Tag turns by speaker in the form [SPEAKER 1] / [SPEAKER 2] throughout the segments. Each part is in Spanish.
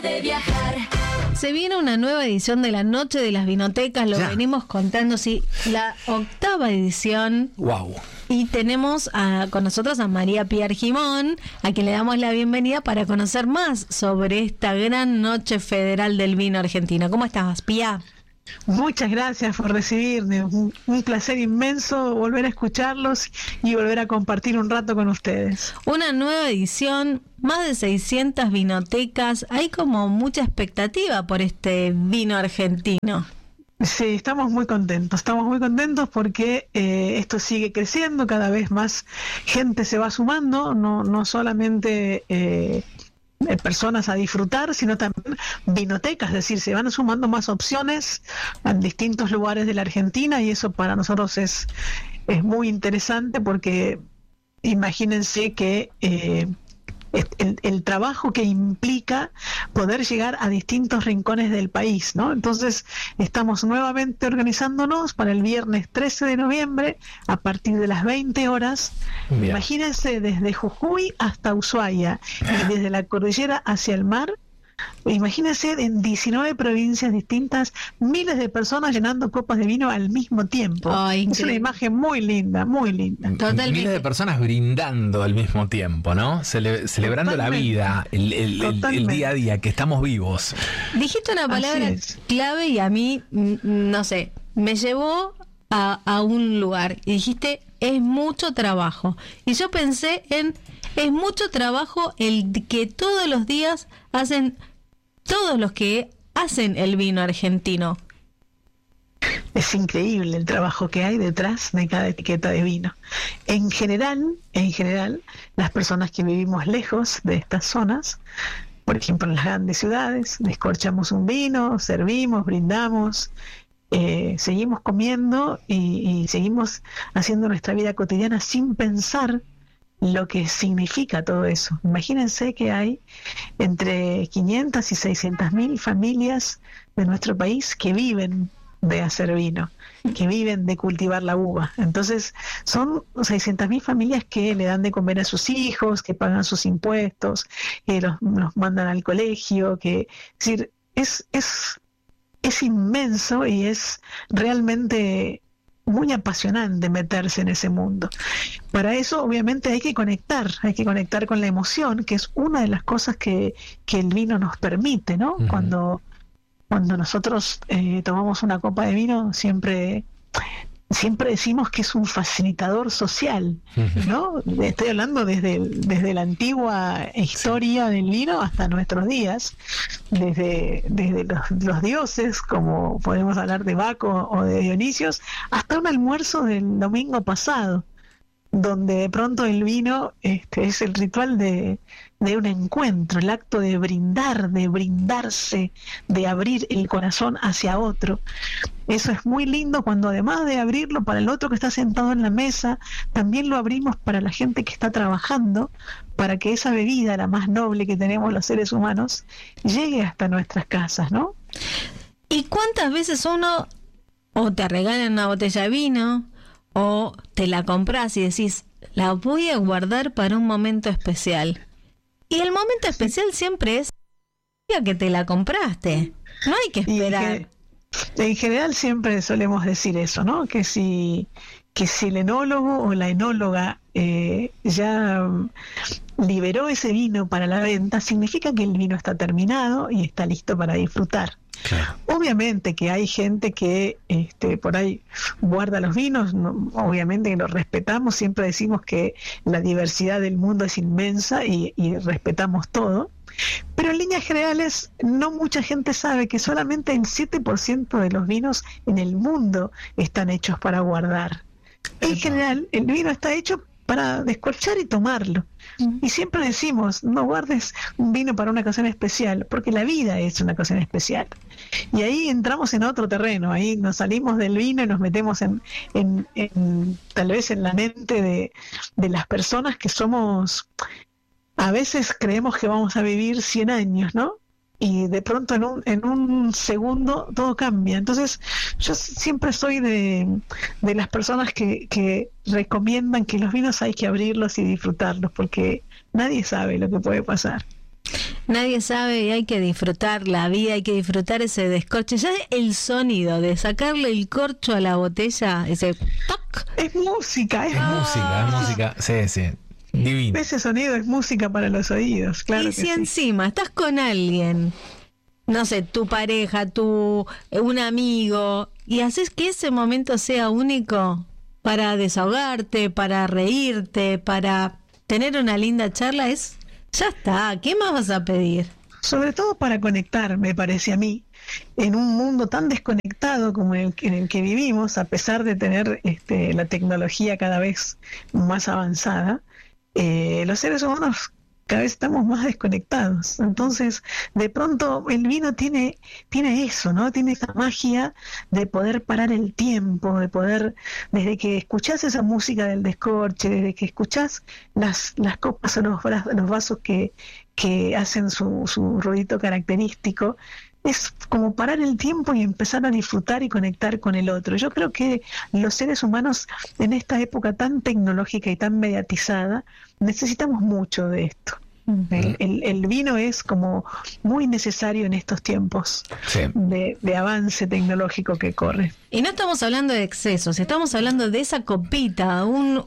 [SPEAKER 1] De viajar.
[SPEAKER 2] Se viene una nueva edición de la Noche de las Vinotecas, lo venimos contando, sí, la 8ª edición.
[SPEAKER 3] Wow.
[SPEAKER 2] Y tenemos con nosotros a María Pía Argimón, a quien le damos la bienvenida para conocer más sobre esta gran noche federal del vino argentino. ¿Cómo estás, Pía?
[SPEAKER 4] Muchas gracias por recibirme, un placer inmenso volver a escucharlos y volver a compartir un rato con ustedes.
[SPEAKER 2] Una nueva edición, más de 600 vinotecas, hay como mucha expectativa por este vino argentino.
[SPEAKER 4] Sí, estamos muy contentos porque esto sigue creciendo, cada vez más gente se va sumando, no solamente personas a disfrutar, sino también vinotecas, es decir, se van sumando más opciones en distintos lugares de la Argentina y eso para nosotros es muy interesante porque imagínense que el trabajo que implica poder llegar a distintos rincones del país, ¿no? Entonces estamos nuevamente organizándonos para el viernes 13 de noviembre a partir de las 20 horas.
[SPEAKER 3] Bien.
[SPEAKER 4] Imagínense desde Jujuy hasta Ushuaia y desde la cordillera hacia el mar. Imagínense en 19 provincias distintas, miles de personas llenando copas de vino al mismo tiempo. Es una imagen muy linda, muy linda.
[SPEAKER 2] Totalmente.
[SPEAKER 3] Miles de personas brindando al mismo tiempo, ¿no? Celebrando la vida, el día a día, que estamos vivos.
[SPEAKER 2] Dijiste una palabra clave y a mí, no sé, me llevó a un lugar y dijiste, es mucho trabajo. Y yo pensé en, es mucho trabajo el que todos los días hacen todos los que hacen el vino argentino.
[SPEAKER 4] Es increíble el trabajo que hay detrás de cada etiqueta de vino. En general, las personas que vivimos lejos de estas zonas, por ejemplo en las grandes ciudades, descorchamos un vino, servimos, brindamos, seguimos comiendo y seguimos haciendo nuestra vida cotidiana sin pensar lo que significa todo eso. Imagínense que hay entre 500 y 600 mil familias de nuestro país que viven de hacer vino, que viven de cultivar la uva. Entonces son 600.000 familias que le dan de comer a sus hijos, que pagan sus impuestos, que los mandan al colegio, es decir, es inmenso y es realmente muy apasionante meterse en ese mundo. Para eso obviamente hay que conectar con la emoción, que es una de las cosas que el vino nos permite, ¿no? Uh-huh. Cuando nosotros tomamos una copa de vino, siempre decimos que es un facilitador social, ¿no? Estoy hablando desde la antigua historia del vino hasta nuestros días, desde los dioses, como podemos hablar de Baco o de Dionisios, hasta un almuerzo del domingo pasado, donde de pronto el vino es el ritual de un encuentro, el acto de brindar, de brindarse, de abrir el corazón hacia otro. Eso es muy lindo cuando además de abrirlo para el otro que está sentado en la mesa, también lo abrimos para la gente que está trabajando, para que esa bebida, la más noble que tenemos los seres humanos, llegue hasta nuestras casas, ¿no?
[SPEAKER 2] ¿Y cuántas veces uno o te regalan una botella de vino o te la compras y decís, la voy a guardar para un momento especial? Y el momento especial siempre es el día que te la compraste. No hay que esperar.
[SPEAKER 4] En general siempre solemos decir eso, ¿no? Que si el enólogo o la enóloga ya liberó ese vino para la venta, significa que el vino está terminado y está listo para disfrutar. Claro. Obviamente que hay gente que por ahí guarda los vinos, obviamente que los respetamos, siempre decimos que la diversidad del mundo es inmensa y respetamos todo, pero en líneas generales no mucha gente sabe que solamente el 7% de los vinos en el mundo están hechos para guardar. En general el vino está hecho para descorchar y tomarlo. Y siempre decimos, no guardes un vino para una ocasión especial, porque la vida es una ocasión especial. Y ahí entramos en otro terreno, ahí nos salimos del vino y nos metemos en tal vez en la mente de las personas que somos, a veces creemos que vamos a vivir 100 años, ¿no? Y de pronto en un segundo todo cambia. Entonces yo siempre soy de las personas que recomiendan que los vinos hay que abrirlos y disfrutarlos, porque nadie sabe lo que puede pasar.
[SPEAKER 2] Nadie sabe y hay que disfrutar la vida, hay que disfrutar ese descorche. Ya el sonido de sacarle el corcho a la botella, ese toc.
[SPEAKER 4] Es música,
[SPEAKER 3] es música. Sí. Divino.
[SPEAKER 4] Ese sonido es música para los oídos, claro.
[SPEAKER 2] Y si encima estás con alguien, no sé, tu pareja, un amigo, y haces que ese momento sea único para desahogarte, para reírte, para tener una linda charla, ya está. ¿Qué más vas a pedir?
[SPEAKER 4] Sobre todo para conectar, me parece a mí, en un mundo tan desconectado como en el que vivimos, a pesar de tener la tecnología cada vez más avanzada, los seres humanos cada vez estamos más desconectados. Entonces, de pronto el vino tiene eso, ¿no? Tiene esa magia de poder parar el tiempo, de poder, desde que escuchás esa música del descorche, desde que escuchás las copas o los vasos que hacen su ruidito característico, es como parar el tiempo y empezar a disfrutar y conectar con el otro. Yo creo que los seres humanos en esta época tan tecnológica y tan mediatizada necesitamos mucho de esto. El vino es como muy necesario en estos tiempos de avance tecnológico que corre.
[SPEAKER 2] Y no estamos hablando de excesos, estamos hablando de esa copita, un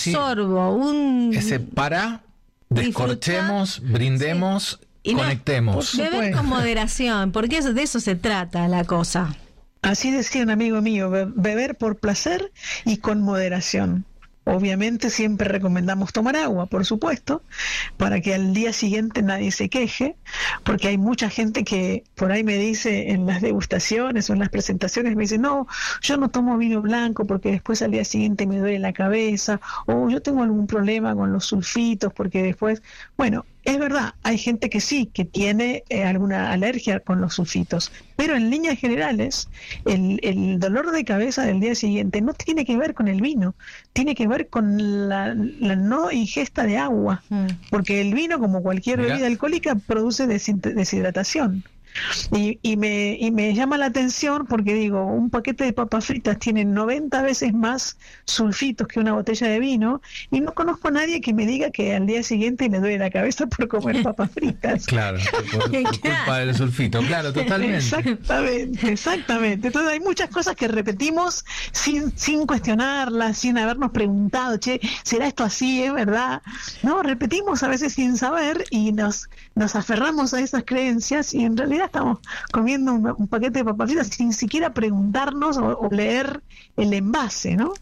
[SPEAKER 2] sorbo,
[SPEAKER 3] ese descorchemos, brindemos, y conectemos.
[SPEAKER 2] Beber con moderación, porque de eso se trata la cosa.
[SPEAKER 4] Así decía un amigo mío, beber por placer y con moderación. Obviamente siempre recomendamos tomar agua, por supuesto, para que al día siguiente nadie se queje, porque hay mucha gente que por ahí me dice en las degustaciones o en las presentaciones, me dice, no, yo no tomo vino blanco porque después al día siguiente me duele la cabeza, o yo tengo algún problema con los sulfitos porque después, bueno, es verdad, hay gente que sí, que tiene alguna alergia con los sulfitos, pero en líneas generales, el dolor de cabeza del día siguiente no tiene que ver con el vino, tiene que ver con la no ingesta de agua, porque el vino, como cualquier bebida alcohólica, produce deshidratación. Y me llama la atención porque digo, un paquete de papas fritas tiene 90 veces más sulfitos que una botella de vino, y no conozco a nadie que me diga que al día siguiente le duele la cabeza por comer papas fritas.
[SPEAKER 3] Claro, por culpa del sulfito, claro, totalmente.
[SPEAKER 4] Exactamente. Entonces hay muchas cosas que repetimos sin cuestionarlas, sin habernos preguntado, che, ¿será esto así? ¿Es verdad? No, repetimos a veces sin saber y nos aferramos a esas creencias, y en realidad estamos comiendo un paquete de papas fritas sin siquiera preguntarnos o leer el envase, ¿no?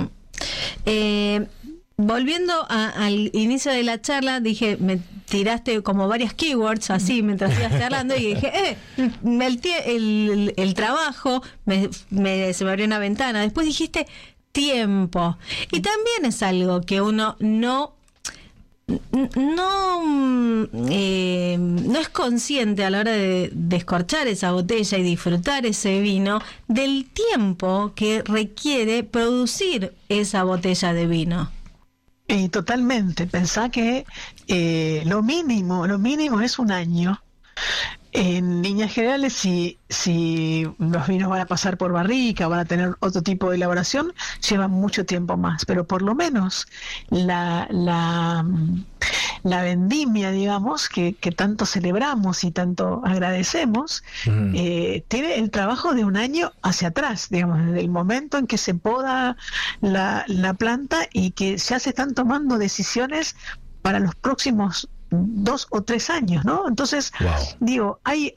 [SPEAKER 2] Volviendo al inicio de la charla, dije, me tiraste como varias keywords así mientras ibas charlando, y dije, el trabajo, se me abrió una ventana. Después dijiste tiempo, y también es algo que uno no es consciente a la hora de descorchar esa botella y disfrutar ese vino, del tiempo que requiere producir esa botella de vino.
[SPEAKER 4] Y totalmente, pensá que lo mínimo es un año. En líneas generales, si los vinos van a pasar por barrica, van a tener otro tipo de elaboración, llevan mucho tiempo más, pero por lo menos la vendimia, digamos, que tanto celebramos y tanto agradecemos, tiene el trabajo de un año hacia atrás, digamos, desde el momento en que se poda la planta y que ya se están tomando decisiones para los próximos 2 o 3 años, ¿no? Entonces, digo, hay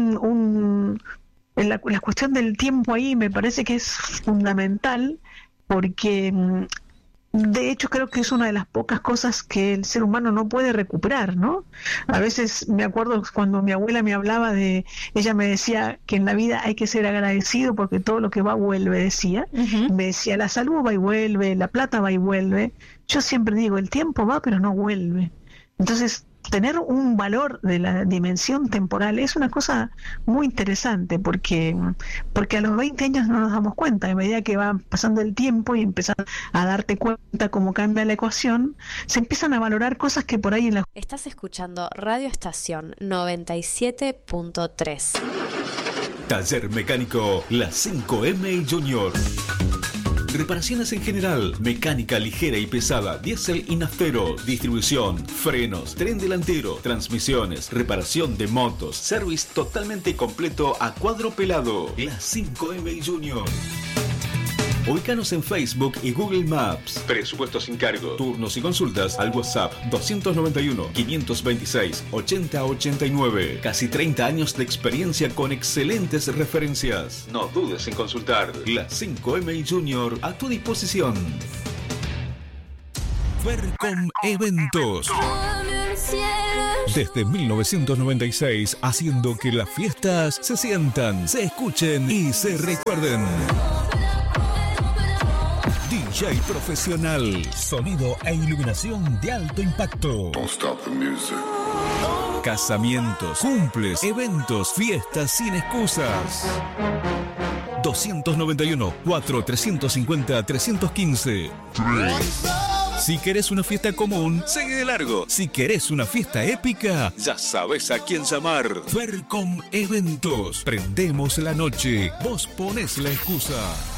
[SPEAKER 4] la cuestión del tiempo ahí me parece que es fundamental, porque de hecho creo que es una de las pocas cosas que el ser humano no puede recuperar, ¿no? A veces me acuerdo cuando mi abuela me hablaba ella me decía que en la vida hay que ser agradecido porque todo lo que va vuelve, decía. Me decía, la salud va y vuelve, la plata va y vuelve. Yo siempre digo, el tiempo va pero no vuelve. Entonces, tener un valor de la dimensión temporal es una cosa muy interesante, porque a los 20 años no nos damos cuenta. A medida que va pasando el tiempo y empiezas a darte cuenta cómo cambia la ecuación, se empiezan a valorar cosas que por ahí en la...
[SPEAKER 1] Estás escuchando Radio Estación 97.3.
[SPEAKER 5] Taller Mecánico La 5M y Junior. reparaciones en general, mecánica ligera y pesada, diésel y naftero, distribución, frenos, tren delantero, transmisiones, reparación de motos, service totalmente completo a cuadro pelado. La 5M Junior. Ubícanos en Facebook y Google Maps. Presupuesto sin cargo. Turnos y consultas al WhatsApp 291-526-8089. Casi 30 años de experiencia con excelentes referencias. No dudes en consultar. La 5M Junior a tu disposición.
[SPEAKER 6] Fercom Eventos. Desde 1996, haciendo que las fiestas se sientan, se escuchen y se recuerden. DJ profesional, sonido e iluminación de alto impacto. Casamientos, cumples, eventos, fiestas sin excusas. 291-4350-315. Si querés una fiesta común, sigue de largo. Si querés una fiesta épica, ya sabes a quién llamar. Fercom Eventos. Prendemos la noche. Vos ponés la excusa.